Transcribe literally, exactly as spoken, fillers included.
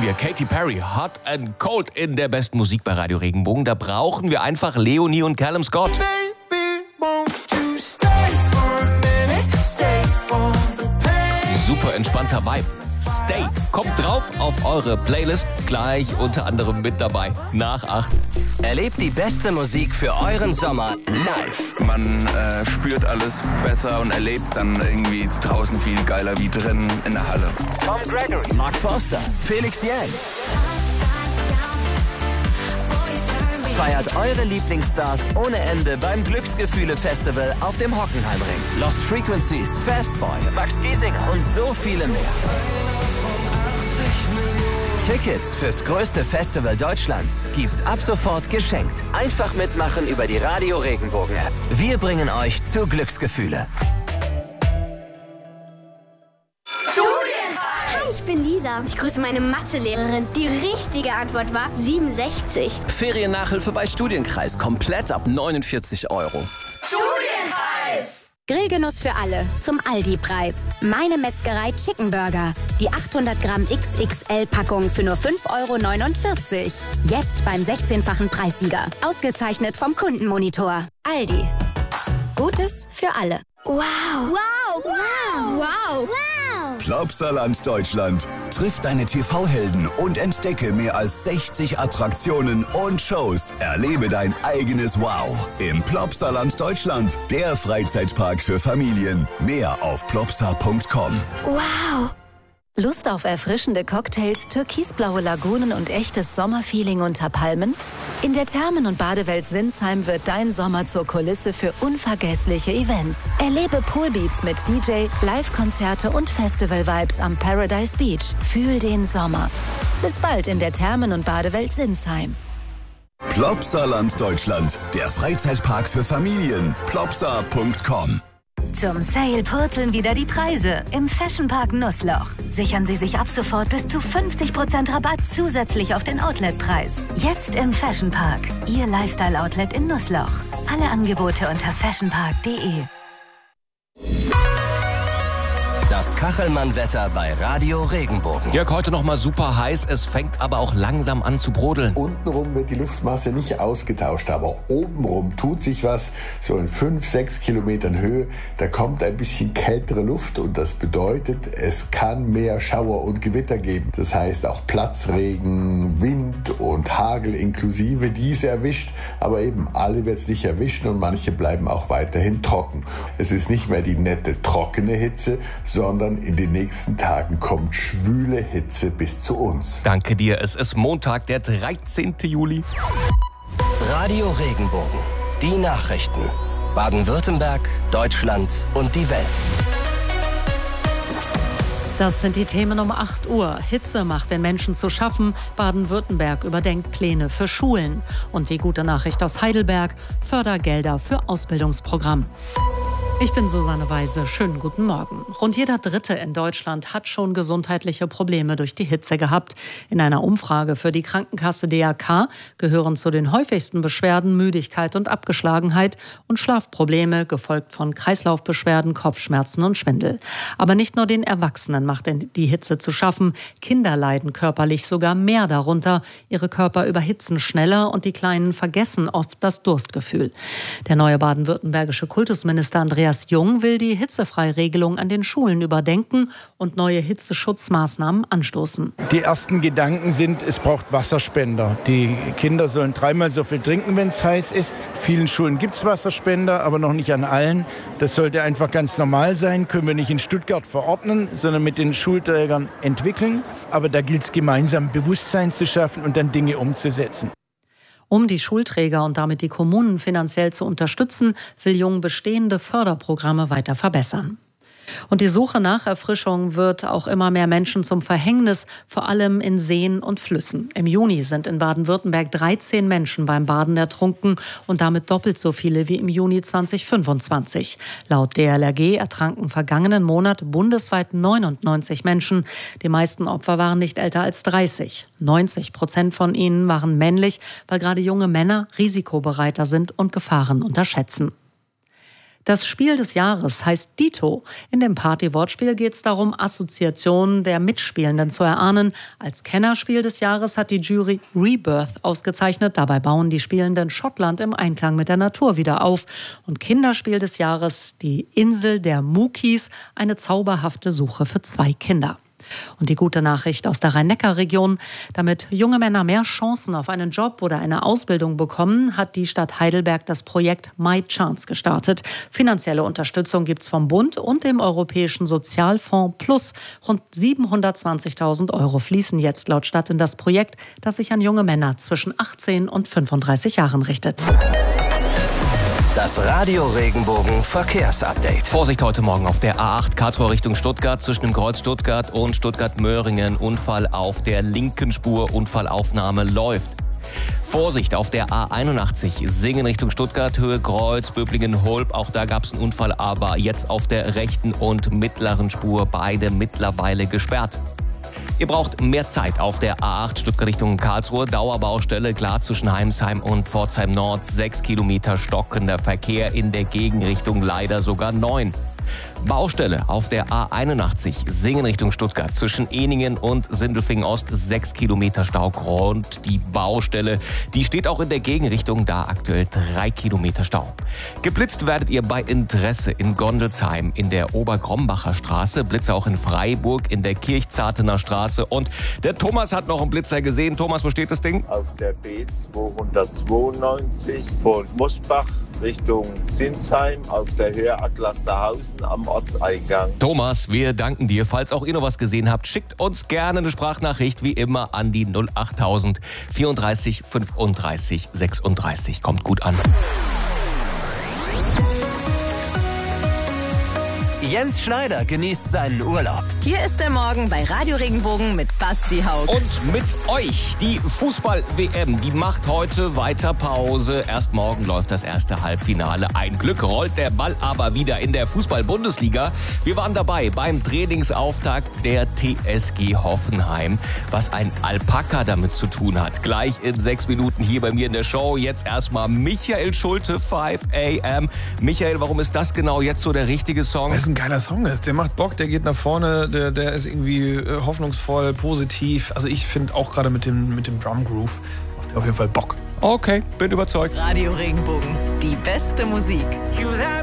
wir. Katy Perry, Hot and Cold in der besten Musik bei Radio Regenbogen. Da brauchen wir einfach Leonie und Callum Scott. Super entspannter Vibe. Stay. Kommt drauf auf eure Playlist. Gleich unter anderem mit dabei. Nach acht. Erlebt die beste Musik für euren Sommer live. Man äh, spürt alles besser und erlebt dann irgendwie draußen viel geiler wie drin in der Halle. Tom Gregory, Mark Forster, Felix Jähn. Feiert eure Lieblingsstars ohne Ende beim Glücksgefühle-Festival auf dem Hockenheimring. Lost Frequencies, Fastboy, Max Giesinger und so viele mehr. Tickets fürs größte Festival Deutschlands gibt's ab sofort geschenkt. Einfach mitmachen über die Radio Regenbogen App. Wir bringen euch zu Glücksgefühle. Ich bin Lisa. Ich grüße meine Mathelehrerin. Die richtige Antwort war siebenundsechzig. Feriennachhilfe bei Studienkreis. Komplett ab neunundvierzig Euro. Studienkreis! Grillgenuss für alle. Zum Aldi-Preis. Meine Metzgerei Chicken Burger. Die achthundert Gramm X X L-Packung für nur fünf Euro neunundvierzig. Jetzt beim sechzehnfachen Preissieger. Ausgezeichnet vom Kundenmonitor. Aldi. Gutes für alle. Wow! Wow! Wow! Wow! Wow! Plopsaland Deutschland. Triff deine T V-Helden und entdecke mehr als sechzig Attraktionen und Shows. Erlebe dein eigenes Wow im Plopsaland Deutschland. Der Freizeitpark für Familien. Mehr auf plopsa punkt com. Wow! Lust auf erfrischende Cocktails, türkisblaue Lagunen und echtes Sommerfeeling unter Palmen? In der Thermen- und Badewelt Sinsheim wird dein Sommer zur Kulisse für unvergessliche Events. Erlebe Poolbeats mit D J, Live-Konzerte und Festival-Vibes am Paradise Beach. Fühl den Sommer. Bis bald in der Thermen- und Badewelt Sinsheim. Plopsaland Deutschland. Der Freizeitpark für Familien. plopsa punkt com. Zum Sale purzeln wieder die Preise im Fashionpark Nussloch. Sichern Sie sich ab sofort bis zu fünfzig Prozent Rabatt zusätzlich auf den Outletpreis. Jetzt im Fashionpark, Ihr Lifestyle-Outlet in Nussloch. Alle Angebote unter fashionpark punkt de. Das Kachelmann-Wetter bei Radio Regenbogen. Jörg, heute noch mal super heiß. Es fängt aber auch langsam an zu brodeln. Untenrum wird die Luftmasse nicht ausgetauscht, aber obenrum tut sich was. So in fünf, sechs Kilometern Höhe, da kommt ein bisschen kältere Luft und das bedeutet, es kann mehr Schauer und Gewitter geben. Das heißt auch Platzregen, Wind und Hagel inklusive. Diese erwischt, aber eben alle wird es nicht erwischen und manche bleiben auch weiterhin trocken. Es ist nicht mehr die nette, trockene Hitze, sondern in den nächsten Tagen kommt schwüle Hitze bis zu uns. Danke dir. Es ist Montag, der dreizehnten Juli. Radio Regenbogen. Die Nachrichten. Baden-Württemberg, Deutschland und die Welt. Das sind die Themen um acht Uhr. Hitze macht den Menschen zu schaffen. Baden-Württemberg überdenkt Pläne für Schulen. Und die gute Nachricht aus Heidelberg: Fördergelder für Ausbildungsprogramm. Ich bin Susanne Weise. Schönen guten Morgen. Rund jeder Dritte in Deutschland hat schon gesundheitliche Probleme durch die Hitze gehabt. In einer Umfrage für die Krankenkasse D A K gehören zu den häufigsten Beschwerden Müdigkeit und Abgeschlagenheit und Schlafprobleme, gefolgt von Kreislaufbeschwerden, Kopfschmerzen und Schwindel. Aber nicht nur den Erwachsenen macht die Hitze zu schaffen. Kinder leiden körperlich sogar mehr darunter. Ihre Körper überhitzen schneller und die Kleinen vergessen oft das Durstgefühl. Der neue baden-württembergische Kultusminister Andreas Jung will die Hitzefreiregelung an den Schulen überdenken und neue Hitzeschutzmaßnahmen anstoßen. Die ersten Gedanken sind, es braucht Wasserspender. Die Kinder sollen dreimal so viel trinken, wenn es heiß ist. In vielen Schulen gibt es Wasserspender, aber noch nicht an allen. Das sollte einfach ganz normal sein. Können wir nicht in Stuttgart verordnen, sondern mit den Schulträgern entwickeln. Aber da gilt es gemeinsam, Bewusstsein zu schaffen und dann Dinge umzusetzen. Um die Schulträger und damit die Kommunen finanziell zu unterstützen, will Jung bestehende Förderprogramme weiter verbessern. Und die Suche nach Erfrischung wird auch immer mehr Menschen zum Verhängnis, vor allem in Seen und Flüssen. Im Juni sind in Baden-Württemberg dreizehn Menschen beim Baden ertrunken und damit doppelt so viele wie im Juni zweitausendfünfundzwanzig. Laut D L R G ertranken vergangenen Monat bundesweit neunundneunzig Menschen. Die meisten Opfer waren nicht älter als dreißig. neunzig Prozent von ihnen waren männlich, weil gerade junge Männer risikobereiter sind und Gefahren unterschätzen. Das Spiel des Jahres heißt Dito. In dem Party-Wortspiel geht es darum, Assoziationen der Mitspielenden zu erahnen. Als Kennerspiel des Jahres hat die Jury Rebirth ausgezeichnet. Dabei bauen die Spielenden Schottland im Einklang mit der Natur wieder auf. Und Kinderspiel des Jahres die Insel der Muckis, eine zauberhafte Suche für zwei Kinder. Und die gute Nachricht aus der Rhein-Neckar-Region: Damit junge Männer mehr Chancen auf einen Job oder eine Ausbildung bekommen, hat die Stadt Heidelberg das Projekt My Chance gestartet. Finanzielle Unterstützung gibt's vom Bund und dem Europäischen Sozialfonds Plus. Rund siebenhundertzwanzigtausend Euro fließen jetzt laut Stadt in das Projekt, das sich an junge Männer zwischen achtzehn und fünfunddreißig Jahren richtet. Das Radio Regenbogen Verkehrsupdate. Vorsicht heute Morgen auf der A acht Karlsruhe Richtung Stuttgart zwischen dem Kreuz Stuttgart und Stuttgart-Möhringen. Unfall auf der linken Spur, Unfallaufnahme läuft. Vorsicht auf der A einundachtzig Singen Richtung Stuttgart, Höhe Kreuz, Böblingen-Holb. Auch da gab es einen Unfall, aber jetzt auf der rechten und mittleren Spur, beide mittlerweile gesperrt. Ihr braucht mehr Zeit auf der A acht Stuttgart Richtung Karlsruhe. Dauerbaustelle, klar, zwischen Heimsheim und Pforzheim Nord. Sechs Kilometer stockender Verkehr, in der Gegenrichtung leider sogar neun. Baustelle auf der A einundachtzig Singen Richtung Stuttgart zwischen Ehningen und Sindelfingen Ost. Sechs Kilometer Stau. Und die Baustelle, die steht auch in der Gegenrichtung, da aktuell drei Kilometer Stau. Geblitzt werdet ihr bei Interesse in Gondelsheim in der Obergrombacher Straße. Blitzer auch in Freiburg in der Kirchzartener Straße. Und der Thomas hat noch einen Blitzer gesehen. Thomas, wo steht das Ding? Auf der B zweihundertzweiundneunzig von Mosbach Richtung Sinsheim auf der Höhe Atlasterhausen am Ortseingang. Thomas, wir danken dir. Falls auch ihr noch was gesehen habt, schickt uns gerne eine Sprachnachricht, wie immer, an die null achttausend vierunddreißig fünfunddreißig sechsunddreißig. Kommt gut an. Jens Schneider genießt seinen Urlaub. Hier ist der Morgen bei Radio Regenbogen mit Basti Haug. Und mit euch die Fußball-W M, die macht heute weiter Pause. Erst morgen läuft das erste Halbfinale. Ein Glück rollt der Ball aber wieder in der Fußball-Bundesliga. Wir waren dabei beim Trainingsauftakt der T S G Hoffenheim. Was ein Alpaka damit zu tun hat. Gleich in sechs Minuten hier bei mir in der Show. Jetzt erstmal Michael Schulte, five a m. Michael, warum ist das genau jetzt so der richtige Song? Das ist ein geiler Song. Der macht Bock, der geht nach vorne, der, der ist irgendwie hoffnungsvoll, positiv. Also ich finde auch gerade mit dem, mit dem Drum Groove macht er auf jeden Fall Bock. Okay, bin überzeugt. Radio Regenbogen, die beste Musik.